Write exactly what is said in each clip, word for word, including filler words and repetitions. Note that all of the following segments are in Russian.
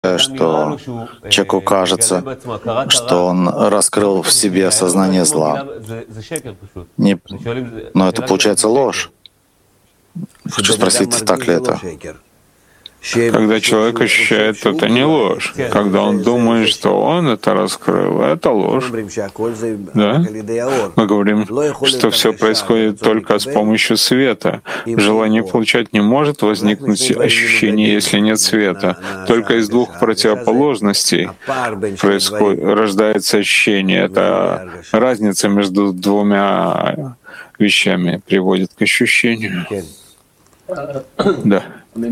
что человеку кажется, что он раскрыл в себе сознание зла. Не... Но это получается ложь. Хочу спросить, так ли это? Когда человек ощущает, это не ложь. Когда он думает, что он это раскрыл, это ложь. Да? Мы говорим, что все происходит только с помощью света. Желание получать не может возникнуть ощущение, если нет света. Только из двух противоположностей происходит, рождается ощущение. Это разница между двумя вещами приводит к ощущению. Да.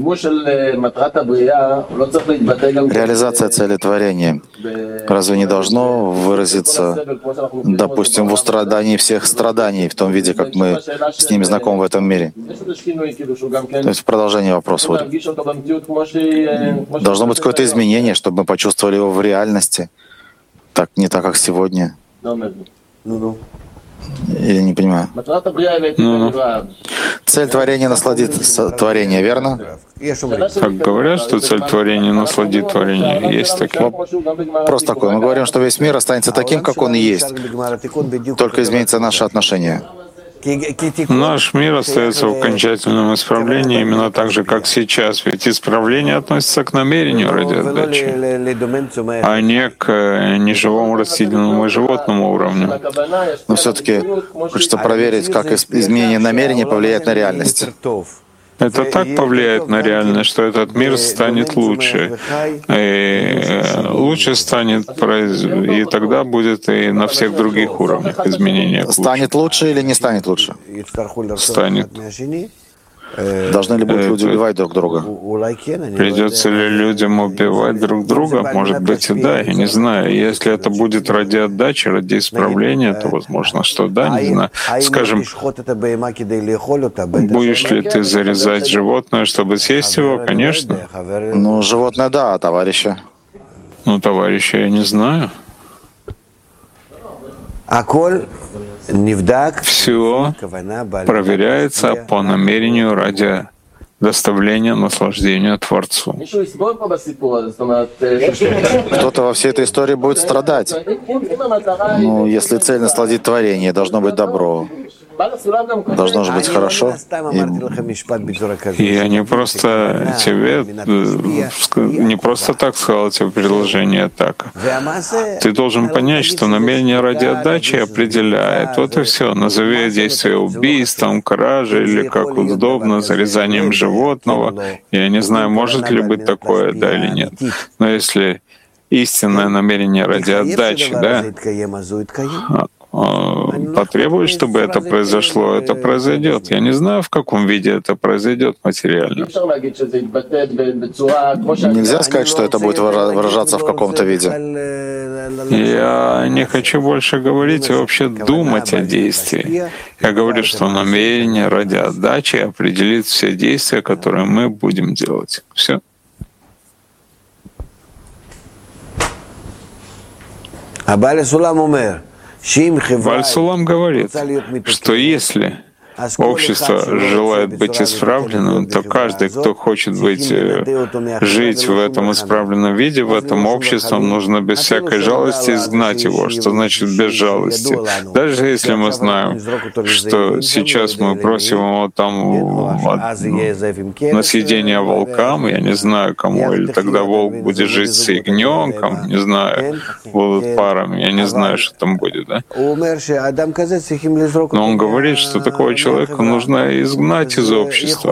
Реализация цели творения разве не должно выразиться, допустим, в устрадании всех страданий, в том виде, как мы с ними знакомы в этом мире? То есть в продолжение вопроса будет. Должно быть какое-то изменение, чтобы мы почувствовали его в реальности, так не так, как сегодня. Или не понимаю? Ну, цель творения — насладить творение, верно? как говорят, что цель творения — насладить творение. Есть такие. Просто такое. Мы говорим, что весь мир останется таким, как он и есть. Только изменится наше отношение. Наш мир остается в окончательном исправлении именно так же, как сейчас. Ведь исправление относится к намерению ради отдачи, а не к неживому растительному и животному уровню. Но все-таки хочется проверить, как изменение намерения повлияет на реальность. Это так повлияет на реальность, что этот мир станет лучше. И лучше станет, и тогда будет и на всех других уровнях изменения. Станет лучше или не станет лучше? Станет. Должны ли будут люди убивать друг друга? Придется ли людям убивать друг друга? Может быть и да, я не знаю. Если это будет ради отдачи, ради исправления, то возможно, что да, не знаю. Скажем, будешь ли ты зарезать животное, чтобы съесть его? Конечно. Ну, животное да, а товарища? Ну, товарища я не знаю. Все проверяется по намерению ради доставления наслаждения Творцу. Кто-то во всей этой истории будет страдать. Ну, если цель насладить творение, должно быть добро. Должно же быть хорошо. И я не просто тебе, не просто так сказал тебе предложение так. Ты должен понять, что намерение ради отдачи определяет. Вот и все. Назови действие убийством, кражей или как удобно, зарезанием животного. Я не знаю, может ли быть такое, да или нет. Но если истинное намерение ради отдачи, да, потребует, чтобы это произошло, это произойдет. Я не знаю, в каком виде это произойдет материально. Нельзя сказать, что это будет выражаться в каком-то виде. Я не хочу больше говорить и вообще думать о действии. Я говорю, что намерение ради отдачи определит все действия, которые мы будем делать. Все. Баль-Сулам говорит, что если общество желает быть исправленным, то каждый, кто хочет быть, жить в этом исправленном виде, в этом обществе, нужно без всякой жалости изгнать его. Что значит без жалости? Даже если мы знаем, что сейчас мы просим его там на съедение волкам, я не знаю кому, или тогда волк будет жить с ягненком, не знаю, будут парами, я не знаю, что там будет, да? Но он говорит, что такого человека Человека нужно изгнать из общества.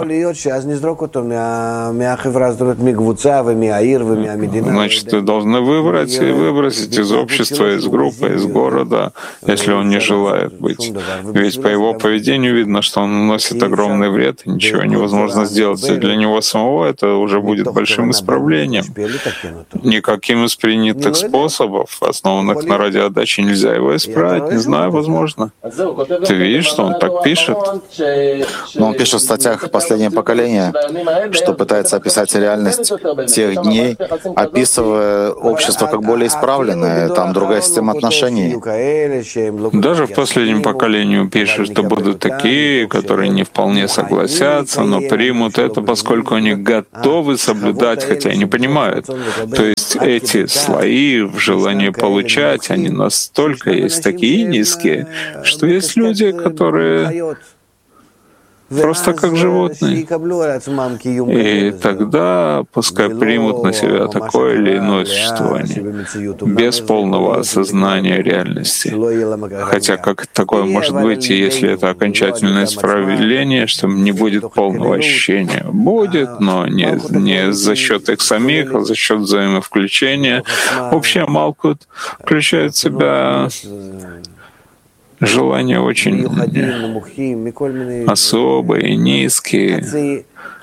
Значит, вы должны выбрать и выбросить из общества, из группы, из города, если он не желает быть. Ведь по его поведению видно, что он наносит огромный вред, и ничего невозможно сделать. И для него самого это уже будет большим исправлением. Никаким из принятых способов, основанных на радиоотдаче, нельзя его исправить. Не знаю, возможно. Ты видишь, что он так пишет? Но он пишет в статьях «Последнее поколение», что пытается описать реальность тех дней, описывая общество как более исправленное, там другая система отношений. Даже в последнем поколении пишут, что будут такие, которые не вполне согласятся, но примут это, поскольку они готовы соблюдать, хотя и не понимают. То есть эти слои в желании получать, они настолько есть такие низкие, что есть люди, которые просто как животные. И тогда пускай примут на себя такое или иное существование, без полного осознания реальности. Хотя как такое может быть, если это окончательное исправление, что не будет полного ощущения? Будет, но не, не за счет их самих, а за счет взаимовключения. Общая Малкут включает в себя желания очень особые, низкие,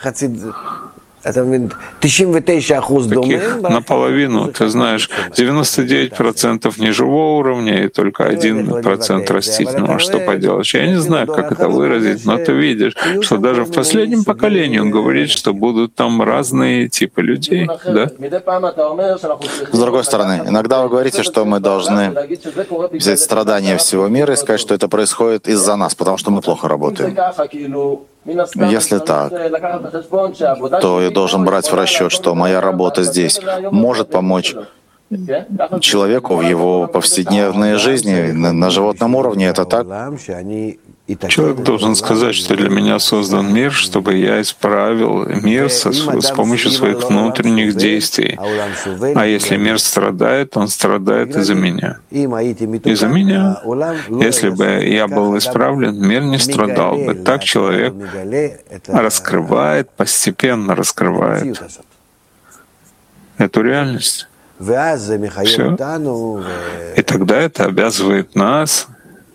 таких наполовину, ты знаешь, девяносто девять процентов неживого уровня и только один процент растительного. Что поделать? Я не знаю, как это выразить, но ты видишь, что даже в последнем поколении он говорит, что будут там разные типы людей, да? С другой стороны, иногда вы говорите, что мы должны взять страдания всего мира и сказать, что это происходит из-за нас, потому что мы плохо работаем. Если так, то я должен брать в расчет, что моя работа здесь может помочь человеку в его повседневной жизни, на, на животном уровне. Это так? Человек должен сказать, что для меня создан мир, чтобы я исправил мир со, с помощью своих внутренних действий. А если мир страдает, он страдает из-за меня. Из-за меня. Если бы я был исправлен, мир не страдал бы. Так человек раскрывает, постепенно раскрывает эту реальность. Все. И тогда это обязывает нас,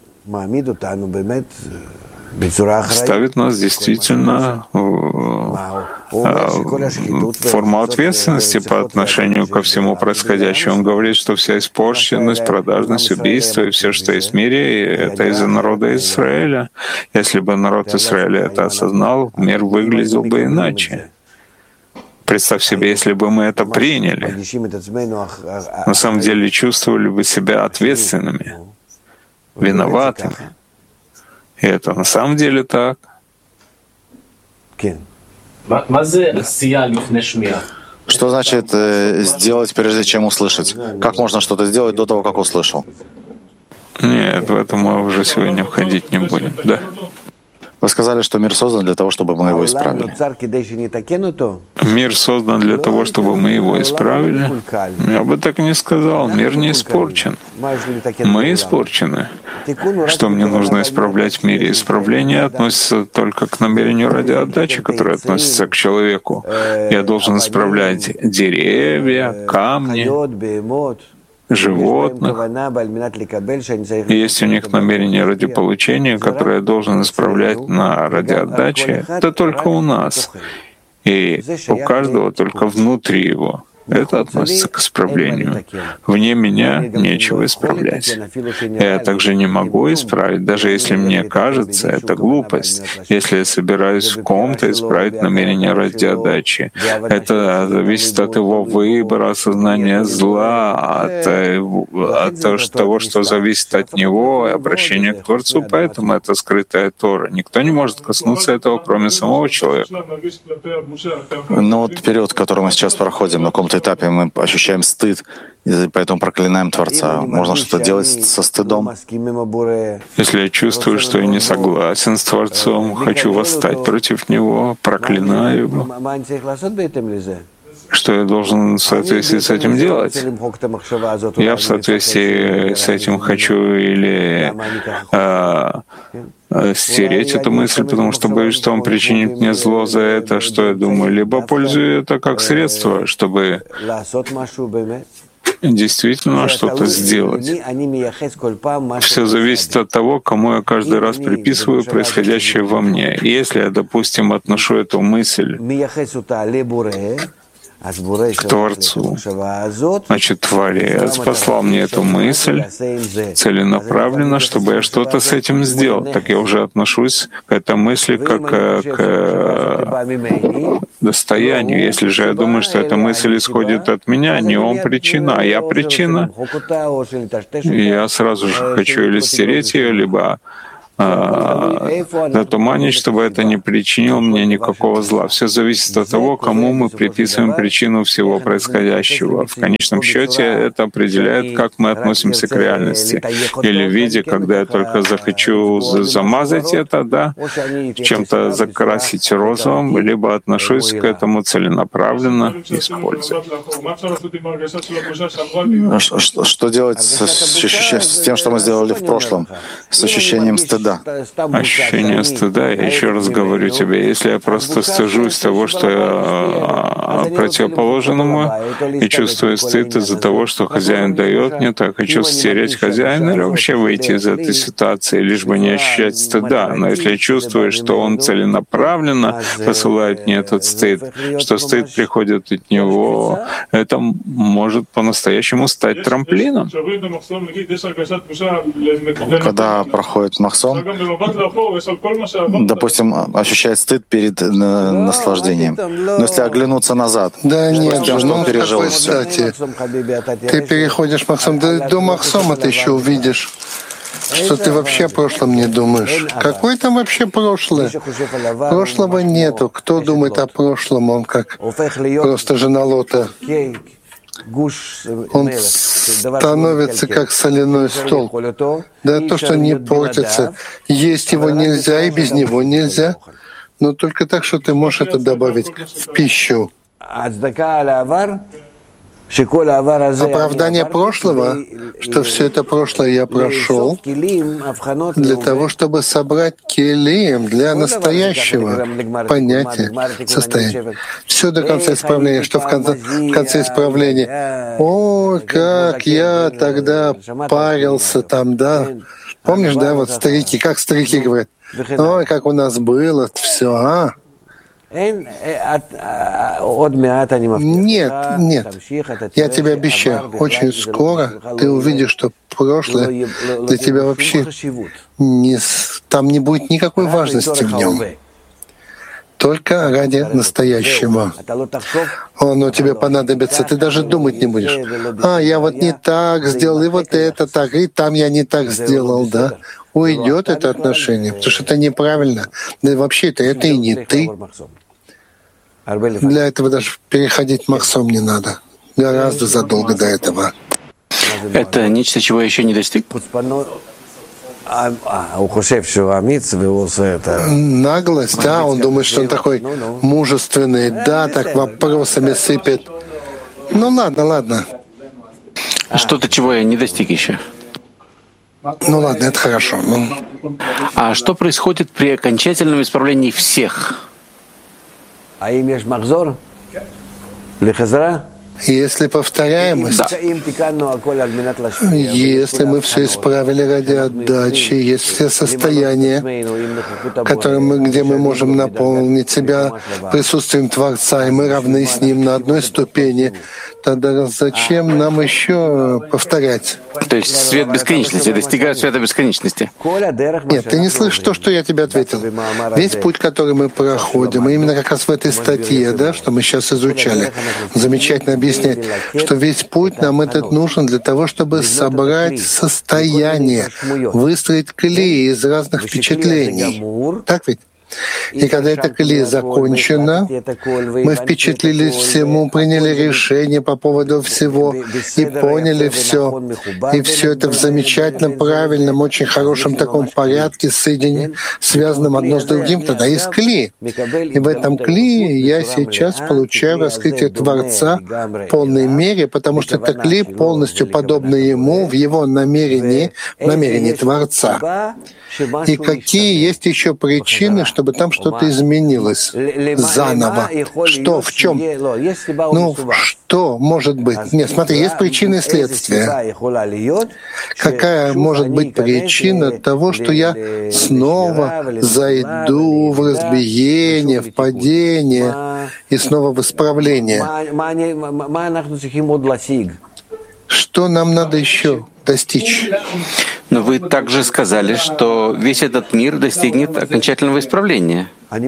ставит нас действительно в форму ответственности по отношению ко всему происходящему. Он говорит, что вся испорченность, продажность, убийство и все, что есть в мире, это из-за народа Израиля. Если бы народ Израиля это осознал, мир выглядел бы иначе. Представь себе, если бы мы это приняли, на самом деле чувствовали бы себя ответственными, виноватыми. И это на самом деле так. Что значит э, сделать, прежде чем услышать? Как можно что-то сделать до того, как услышал? Нет, в это мы уже сегодня входить не будем, да? Вы сказали, что мир создан для того, чтобы мы его исправили. Мир создан для того, чтобы мы его исправили? Я бы так не сказал. Мир не испорчен. Мы испорчены. Что мне нужно исправлять в мире? Исправление относится только к намерению ради отдачи, которое относится к человеку. Я должен исправлять деревья, камни, животных. Есть у них намерение ради получения, которое я должен исправлять на ради отдачи. Это только у нас. И у каждого только внутри его. Это относится к исправлению. Вне меня нечего исправлять. Я также не могу исправить, даже если мне кажется, это глупость. Если я собираюсь в ком-то исправить намерение ради отдачи, это зависит от его выбора, осознания зла, от, от того, что зависит от него, и обращения к Творцу. Поэтому это скрытая Тора. Никто не может коснуться этого, кроме самого человека. Но вот период, который мы сейчас проходим, на каком-то этапе мы ощущаем стыд, и поэтому проклинаем Творца. Можно что-то делать со стыдом? Если я чувствую, что я не согласен с Творцом, хочу восстать против Него, проклинаю Его, что я должен в соответствии с этим делать? Я в соответствии с этим хочу или а, стереть эту мысль, потому что боюсь, что он причинит мне зло за это, что я думаю, либо пользую это как средство, чтобы действительно что-то сделать. Все зависит от того, кому я каждый раз приписываю происходящее во мне. И если я, допустим, отношу эту мысль к Творцу. Значит, Творец послал мне эту мысль целенаправленно, чтобы я что-то с этим сделал. Так я уже отношусь к этой мысли как к достоянию. Если же я думаю, что эта мысль исходит от меня, не он причина, а я причина, я сразу же хочу или стереть ее, либо затуманить, чтобы это не причинило мне никакого зла. Все зависит от того, кому мы приписываем причину всего происходящего. В конечном счете это определяет, как мы относимся к реальности. Или в виде, когда я только захочу замазать это, да, чем-то закрасить розовым, либо отношусь к этому целенаправленно, используя. Что, что делать с, с тем, что мы сделали в прошлом, с ощущением стыда? Ощущение стыда, я еще раз говорю тебе, если я просто стыжусь того, что я противоположному, и чувствую стыд из-за того, что хозяин дает мне, то я хочу стереть хозяина или вообще выйти из этой ситуации, лишь бы не ощущать стыда. Но если я чувствую, что он целенаправленно посылает мне этот стыд, что стыд приходит от него, это может по-настоящему стать трамплином. Когда проходит махсон, допустим, ощущает стыд перед наслаждением. Но если оглянуться назад, да нет, тем, что ну, он пережил, кстати, ты переходишь махсом, да, до махсома ты еще увидишь, что ты вообще о прошлом не думаешь. Какое там вообще прошлое? Прошлого нету. Кто думает о прошлом? Он как просто жена Лота. Он становится как соляной столб. Да, то, что не портится. Есть его нельзя, и без него нельзя. Но только так, что ты можешь это добавить в пищу. Оправдание прошлого, что все это прошлое я прошел, для того, чтобы собрать келим для настоящего понятия, состояния. Все до конца исправления, что в конце, в конце исправления. Ой, как я тогда парился там, да. Помнишь, да, вот старики, как старики говорят, ой, как у нас было, все, а? Нет, нет. Я тебе обещаю, очень скоро ты увидишь, что прошлое для тебя вообще не, там не будет никакой важности в нем. Только ради настоящего. Оно тебе понадобится, ты даже думать не будешь. А, я вот не так сделал, и вот это так, и там я не так сделал, да. Уйдет это отношение, потому что это неправильно. Да и вообще-то это и не ты. Для этого даже переходить махсом не надо. Гораздо задолго до этого. Это нечто, чего я еще не достиг? Наглость, да, он думает, что он такой мужественный, да, так вопросами сыпет. Ну ладно, ладно. Что-то, чего я не достиг еще. Ну ладно, это хорошо. Ну. А что происходит при окончательном исправлении всех? Если повторяемость, да. Если мы все исправили ради отдачи, есть все состояния, которые мы, где мы можем наполнить себя присутствием Творца, и мы равны с Ним на одной ступени, тогда зачем нам еще повторять? То есть свет бесконечности, достигают света бесконечности. Нет, ты не слышишь то, что я тебе ответил. Весь путь, который мы проходим, и именно как раз в этой статье, да, что мы сейчас изучали, замечательно объясняет, что весь путь нам этот нужен для того, чтобы собрать состояние, выстроить клей из разных впечатлений. Так ведь? И когда эта клея закончена, мы впечатлились всему, приняли решение по поводу всего и поняли все. И все это в замечательном, правильном, очень хорошем таком порядке, соединении, связанном одно с другим, тогда есть клей. И в этом клее я сейчас получаю раскрытие Творца в полной мере, потому что это клей полностью подобный Ему в Его намерении, в намерении Творца. И какие есть еще причины, что чтобы там что-то изменилось заново. Что, в чем? Ну, что может быть? Нет, смотри, есть причины и следствия. Какая может быть причина того, что я снова зайду в разбиение, в падение и снова в исправление? Что нам надо еще достичь? Но вы также сказали, что весь этот мир достигнет окончательного исправления. Я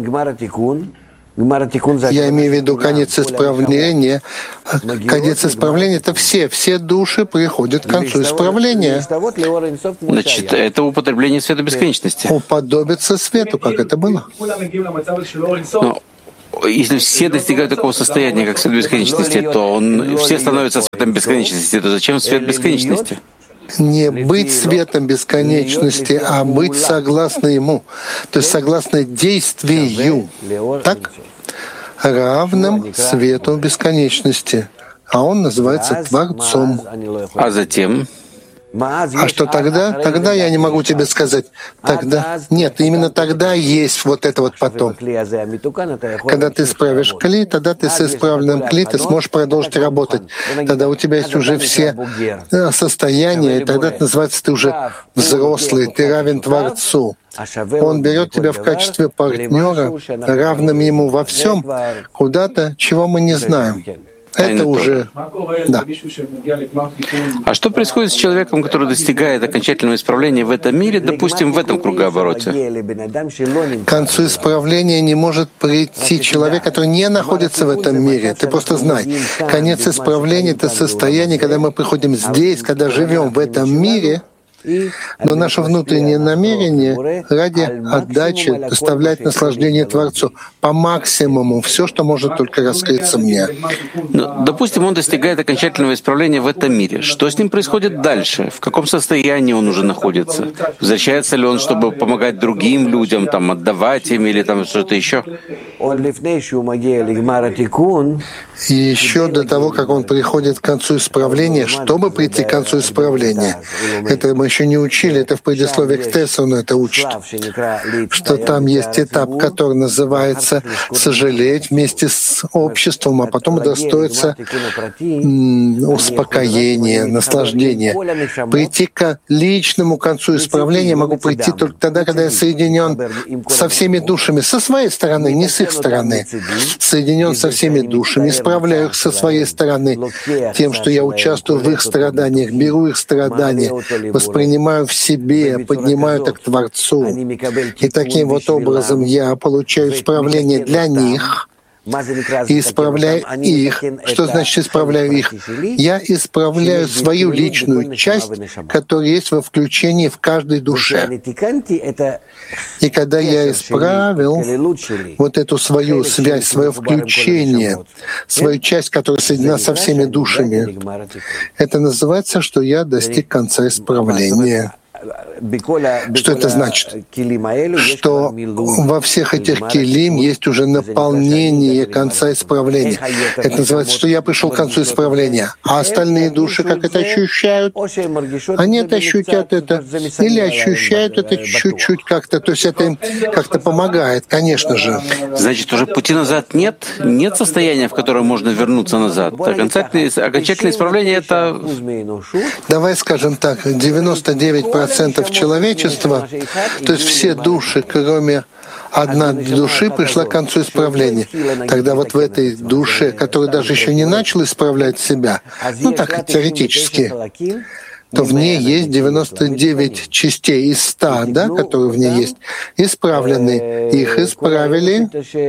имею в виду конец исправления. Конец исправления — это все. Все души приходят к концу исправления. Значит, это употребление света бесконечности. Уподобиться свету, как это было. Но если все достигают такого состояния, как свет бесконечности, то он, все становятся светом бесконечности, то зачем свет бесконечности? Не быть светом бесконечности, а быть согласно ему, то есть согласно действию, так? Равным свету бесконечности, а он называется Творцом. А затем? А что тогда? Тогда я не могу тебе сказать. Тогда нет, именно тогда есть вот это вот потом. Когда ты исправишь кли, тогда ты с исправленным кли ты сможешь продолжить работать. Тогда у тебя есть уже все состояния, и тогда это называется, ты уже взрослый, ты равен Творцу. Он берет тебя в качестве партнера, равным ему во всем, куда-то, чего мы не знаем. Это уже, да. А что происходит с человеком, который достигает окончательного исправления в этом мире, допустим, в этом кругообороте? К концу исправления не может прийти человек, который не находится в этом мире. Ты просто знай, конец исправления — это состояние, когда мы приходим здесь, когда живем в этом мире, но наше внутреннее намерение ради отдачи доставлять наслаждение Творцу по максимуму, все, что может только раскрыться мне. Ну, допустим, он достигает окончательного исправления в этом мире. Что с ним происходит дальше? В каком состоянии он уже находится? Возвращается ли он, чтобы помогать другим людям, там, отдавать им или там что-то еще? И еще до того, как он приходит к концу исправления, чтобы прийти к концу исправления, это мы еще не учили, это в предисловии к Тессу, он это учит, что там есть этап, который называется «сожалеть вместе с обществом», а потом удостоиться успокоения, наслаждения. Прийти к личному концу исправления могу прийти только тогда, когда я соединен со всеми душами, со своей стороны, не с их стороны, соединен со всеми душами, исправляю их со своей стороны тем, что я участвую в их страданиях, беру их страдания, воспринимаю в себе, поднимаю это к Творцу. И таким вот образом я получаю исправление для них, и исправляю их. Что значит исправляю их? Я исправляю свою личную часть, которая есть во включении в каждой душе. И когда я исправил вот эту свою связь, свое включение, свою часть, которая соединена со всеми душами, это называется, что я достиг конца исправления. Что это значит? Что во всех этих килим есть уже наполнение конца исправления. Это называется, что я пришел к концу исправления. А остальные души как это ощущают? Они это ощутят это. Или ощущают это чуть-чуть как-то. То есть это им как-то помогает, конечно же. Значит, уже пути назад нет? Нет состояния, в которое можно вернуться назад? Окончательное, окончательное исправление — это... Давай скажем так, девяносто девять процентов человечества, то есть все души, кроме одной души, пришла к концу исправления. Тогда вот в этой душе, которая даже еще не начала исправлять себя, ну так теоретически, то в ней есть девяносто девять частей из ста, да, которые в ней есть, исправлены. Их исправили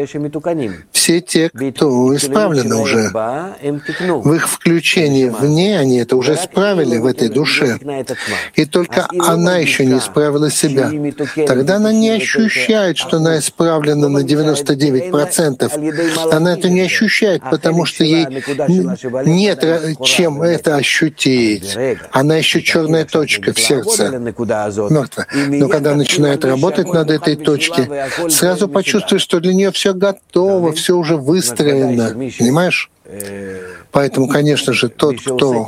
все те, кто исправлены уже. В их включении в ней они это уже исправили в этой душе. И только она еще не исправила себя. Тогда она не ощущает, что она исправлена на девяносто девять процентов. Она это не ощущает, потому что ей нет чем это ощутить. Она еще черная точка в сердце, мертвая. Но когда начинает работать над этой точкой, сразу почувствуешь, что для нее все готово, все уже выстроено. Понимаешь? Поэтому, конечно же, тот, кто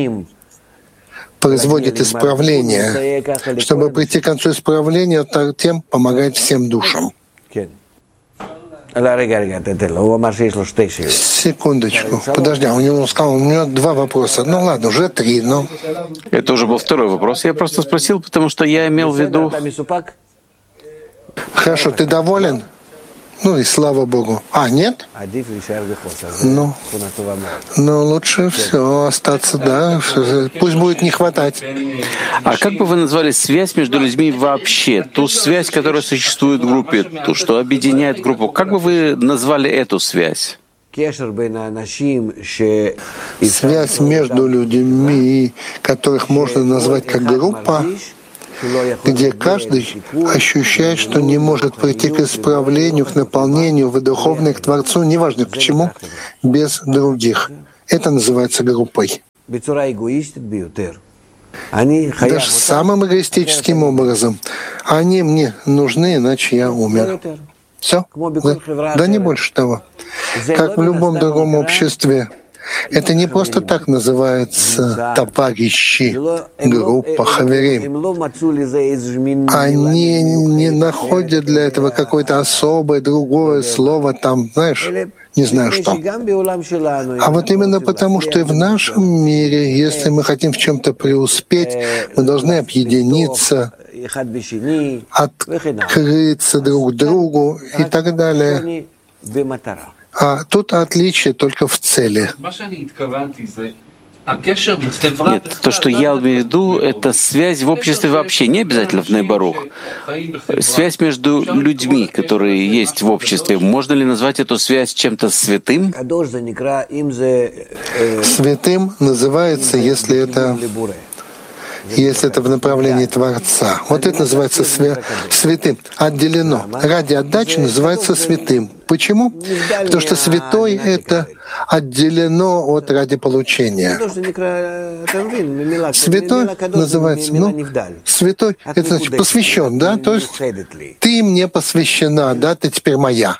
производит исправление, чтобы прийти к концу исправления, тем помогает всем душам. Секундочку. Подожди, у него сказал, у него два вопроса. Ну ладно, уже три, но... Это уже был второй вопрос. Я просто спросил, потому что я имел в виду... Хорошо, ты доволен? Ну и слава Богу. А, нет? Ну, ну лучше все остаться, да. Пусть будет не хватать. А как бы вы назвали связь между людьми вообще? Ту связь, которая существует в группе, ту, что объединяет группу. Как бы вы назвали эту связь? Связь между людьми, которых можно назвать как группа, где каждый ощущает, что не может прийти к исправлению, к наполнению, в духовное, к Творцу, неважно к чему, без других. Это называется группой. Даже самым эгоистическим образом. Они мне нужны, иначе я умер. Все? Да, да не больше того. Как в любом другом обществе. Это не просто так называется товарищи, группа, хаверим. Они не находят для этого какое-то особое другое слово там, знаешь, не знаю что. А вот именно потому, что и в нашем мире, если мы хотим в чем-то преуспеть, мы должны объединиться, открыться друг другу и так далее. А тут отличие только в цели. Нет, то, что я имею в виду, это связь в обществе вообще, не обязательно в Нейбарух. Связь между людьми, которые есть в обществе. Можно ли назвать эту связь чем-то святым? Святым называется, если это... если это в направлении Творца. Вот это называется свя- святым. Отделено. Ради отдачи называется святым. Почему? Потому что святой — это отделено от ради получения. Святой называется, ну, святой — это значит посвящен, да? То есть ты мне посвящена, да? Ты теперь моя.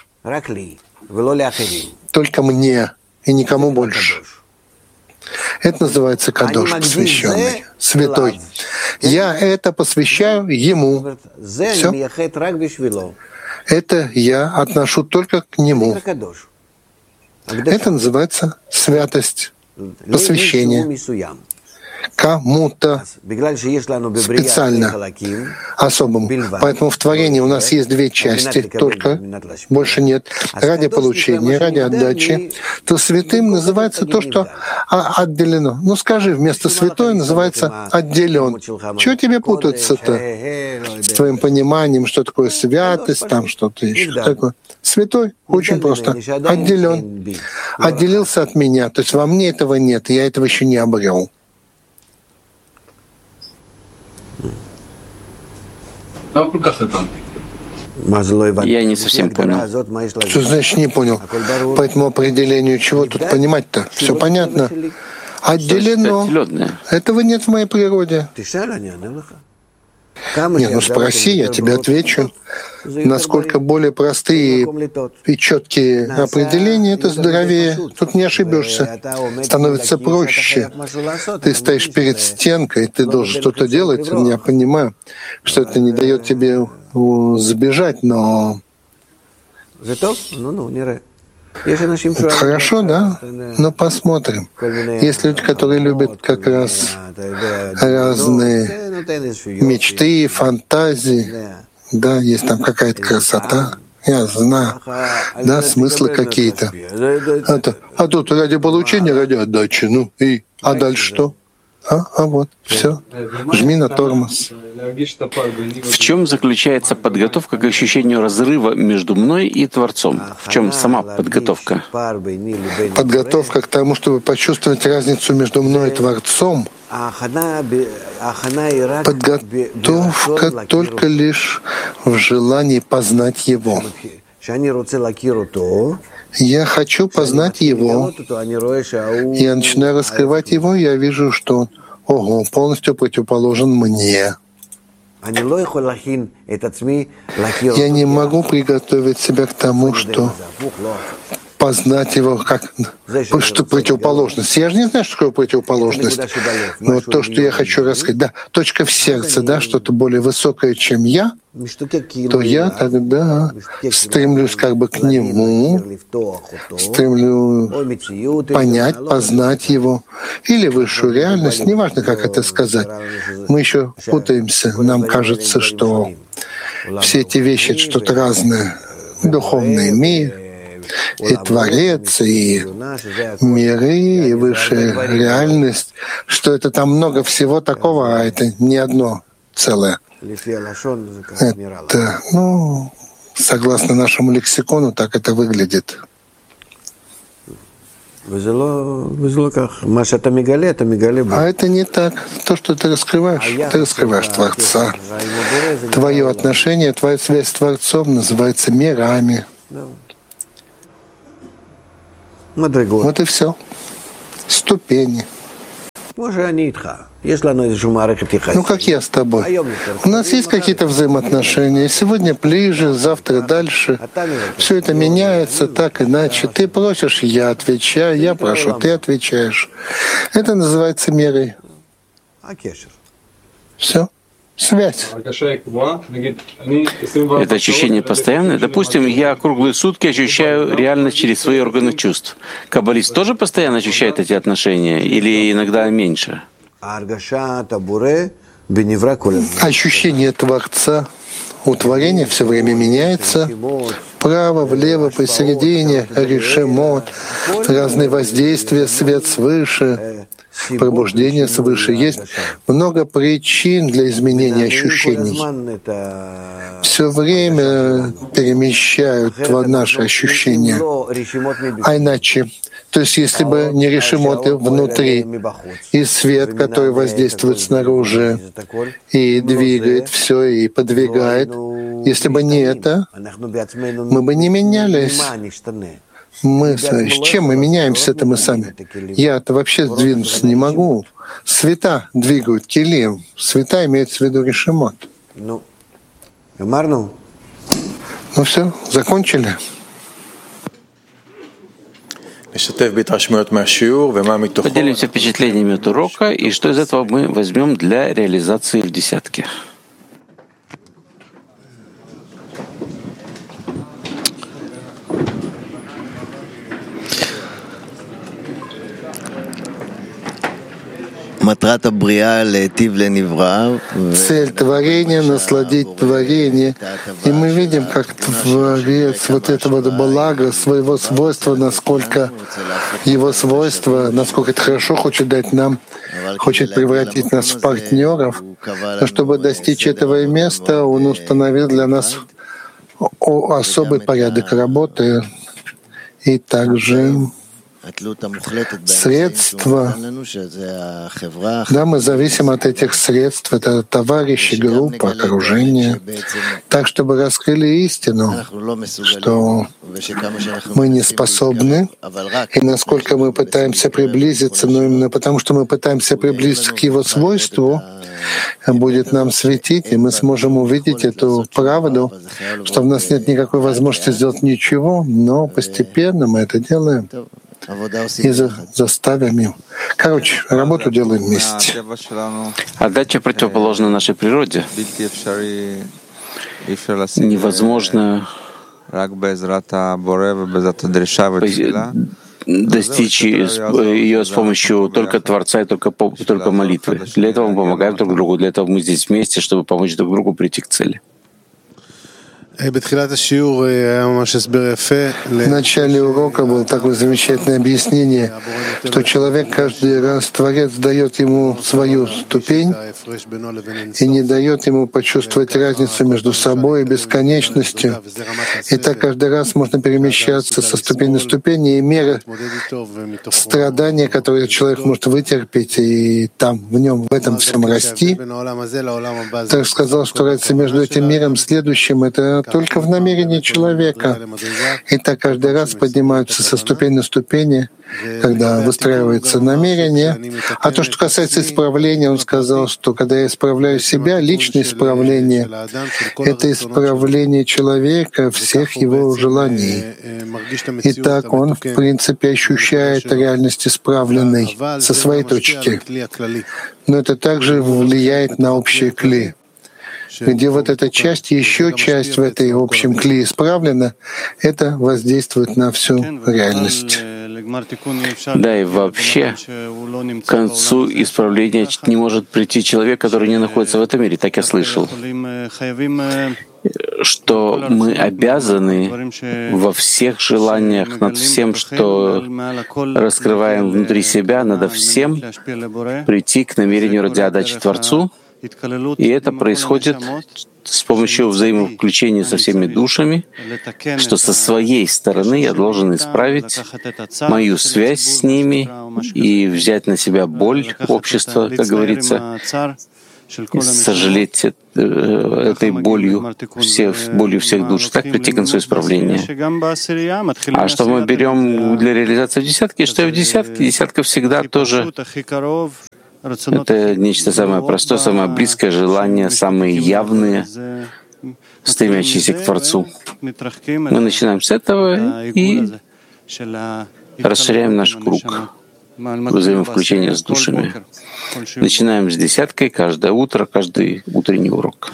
Только мне и никому больше. Это называется кадош, посвященный, святой. Я это посвящаю ему. Все. Это я отношу только к нему. Это называется святость, посвящение кому-то специально, особому. Поэтому в творении у нас есть две части, только больше нет. Ради получения, ради отдачи. То святым называется то, что отделено. Ну скажи, вместо святой называется отделен. Чего тебе путаться-то с твоим пониманием, что такое святость, там что-то еще такое? Святой очень просто. Отделен. Отделился от меня. То есть во мне этого нет, я этого еще не обрел. Я не совсем понял. Что значит не понял? По этому определению чего тут понимать-то? Все понятно. Отделено. Этого нет в моей природе. Нет, ну спроси, я тебе отвечу. Насколько более простые и четкие определения, это здоровее. Тут не ошибешься. Становится проще. Ты стоишь перед стенкой, ты должен что-то делать. Я понимаю, что это не дает тебе сбежать, но... Это хорошо, да? Но посмотрим. Есть люди, которые любят как раз разные мечты, фантазии. Да, есть там какая-то красота. Я знаю. Да, смыслы какие-то. Это, а тут ради получения, ради отдачи. Ну и, а дальше что? А, а вот, все. Жми на тормоз. В чем заключается подготовка к ощущению разрыва между мной и Творцом? В чем сама подготовка? Подготовка к тому, чтобы почувствовать разницу между мной и Творцом. Подготовка только лишь в желании познать Его. Я хочу познать Его. Я начинаю раскрывать Его, и я вижу, что он, ого, полностью противоположен мне. Я не могу приготовить себя к тому, что познать его как что противоположность. Я же не знаю, что такое противоположность. Но вот то, что я хочу рассказать, да, точка в сердце, да, что-то более высокое, чем я, то я тогда стремлюсь как бы к нему, стремлюсь понять, познать его, или высшую реальность, неважно, как это сказать. Мы еще путаемся, нам кажется, что все эти вещи — что-то разное. Духовный мир, и Творец, и миры, и высшая реальность, что это там много всего такого, а это не одно целое. Это, ну, согласно нашему лексикону, так это выглядит. А это не так. То, что ты раскрываешь, ты раскрываешь Творца. Твое отношение, твоя связь с Творцом называется мирами. Вот и все. Ступени. Ну, как я с тобой. У нас есть какие-то взаимоотношения. Сегодня ближе, завтра дальше. Все это меняется так, иначе. Ты просишь, я отвечаю, я прошу, ты отвечаешь. Это называется мерой. Все. Связь. Это ощущение постоянное. Допустим, я круглые сутки ощущаю реальность через свои органы чувств. Каббалист тоже постоянно ощущает эти отношения или иногда меньше? Ощущение Творца у творения все время меняется. Вправо, влево, посередине, решемот, разные воздействия, свет свыше, пробуждение свыше. Есть много причин для изменения ощущений. Все время перемещают наши ощущения. А иначе, то есть если бы не решемоты внутри, и свет, который воздействует снаружи, и двигает все, и подвигает, если бы не это, мы бы не менялись. Мы, с чем мы меняемся, это мы сами. Я-то вообще сдвинуться не могу. Света двигают килим. Света имеется в виду решемот. Ну все, закончили. Поделимся впечатлениями от урока, и что из этого мы возьмем для реализации в десятке. Цель творения — насладить творение. И мы видим, как Творец вот этого блага, своего свойства, насколько его свойства, насколько это хорошо хочет дать нам, хочет превратить нас в партнеров. Но чтобы достичь этого места, Он установил для нас особый порядок работы и также средства. Да, мы зависим от этих средств. Это товарищи, группа, окружение. Так, чтобы раскрыли истину, что мы не способны, и насколько мы пытаемся приблизиться, но именно потому, что мы пытаемся приблизиться к Его свойству, будет нам светить, и мы сможем увидеть эту правду, что в нас нет никакой возможности сделать ничего, но постепенно мы это делаем. И за, заставим им. Короче, работу делаем вместе. Отдача противоположна нашей природе. Невозможно достичь ее с помощью только Творца и только, только молитвы. Для этого мы помогаем друг другу, для этого мы здесь вместе, чтобы помочь друг другу прийти к цели. В начале урока было такое замечательное объяснение, что человек каждый раз, Творец дает ему свою ступень и не дает ему почувствовать разницу между собой и бесконечностью. И так каждый раз можно перемещаться со ступени на ступень, и мера страдания, которые человек может вытерпеть, и там, в нем, в этом всем расти. Так сказал, что разница между этим миром следующим — это только в намерении человека. И так каждый раз поднимаются со ступени на ступени, когда выстраивается намерение. А то, что касается исправления, он сказал, что когда я исправляю себя, личное исправление — это исправление человека, всех его желаний. И так он, в принципе, ощущает реальность исправленной со своей точки. Но это также влияет на общее кли. Где вот эта часть, еще часть в этой общем кли исправлена, это воздействует на всю реальность. Да, и вообще к концу исправления не может прийти человек, который не находится в этом мире, так я слышал, что мы обязаны во всех желаниях, над всем, что раскрываем внутри себя, надо всем прийти к намерению ради отдачи Творцу, и это происходит с помощью взаимовключения со всеми душами, что со своей стороны я должен исправить мою связь с ними и взять на себя боль общества, как говорится, и сожалеть этой болью, всех, болью всех душ, так прийти к концу исправления. А что мы берем для реализации в десятке? Что и в десятке? Десятка всегда тоже это нечто самое простое, самое близкое желание, самые явные, стремящиеся к Творцу. Мы начинаем с этого и расширяем наш круг взаимовключения с душами. Начинаем с десяткой каждое утро, каждый утренний урок.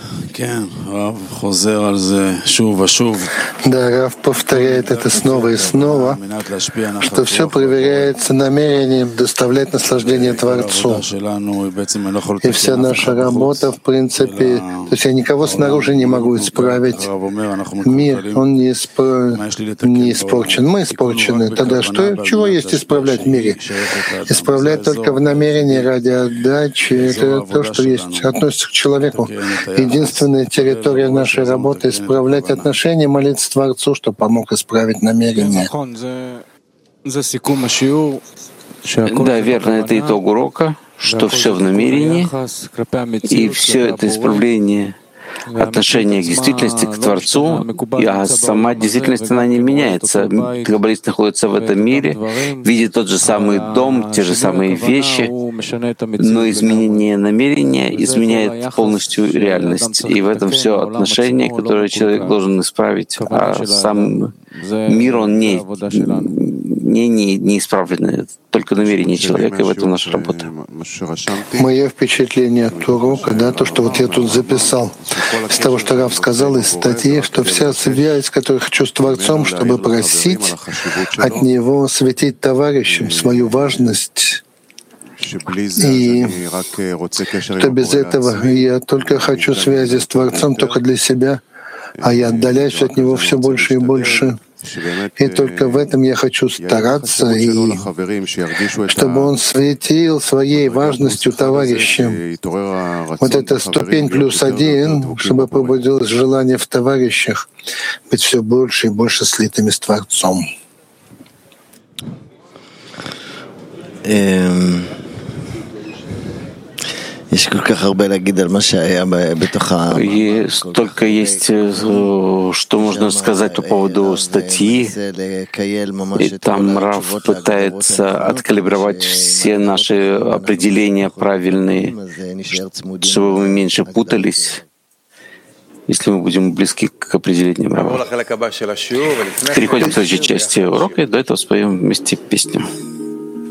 Да, Рав повторяет это снова и снова, что все проверяется намерением доставлять наслаждение Творцу. И вся наша работа, в принципе, то есть я никого снаружи не могу исправить. Мир, он не, испор... не испорчен. Мы испорчены. Тогда что, чего есть исправлять в мире? Исправлять только в намерении ради отдачи — это то, что есть, относится к человеку. Единственная территория нашей работы — исправлять отношения, молиться Творцу, что помог исправить намерение. Да, верно, это итог урока, что все в намерении, и все это исправление отношение к действительности, к Творцу, а сама действительность, она не меняется. Каббалист находится в этом мире, видит тот же самый дом, те же самые вещи, но изменение намерения изменяет полностью реальность. И в этом все отношение, которое человек должен исправить. А сам мир, он не, не, не, не исправленный, только намерение человека, и в этом наша работа. Мое впечатление от урока, да, то, что вот я тут записал, с того, что Рав сказал из статьи, что вся связь, которую хочу с Творцом, чтобы просить от Него светить товарищам свою важность, и что без этого я только хочу связи с Творцом только для себя, а я отдаляюсь от Него все больше и больше. И только в этом я хочу стараться, и чтобы он светил своей важностью товарищам. Вот эта ступень плюс один, чтобы пробудилось желание в товарищах быть все больше и больше слитыми с Творцом. И столько есть, что можно сказать по поводу статьи. И там Рав пытается откалибровать все наши определения правильные, чтобы мы меньше путались, если мы будем близки к определениям Рава. Переходим к следующей части урока, и до этого споем вместе песню.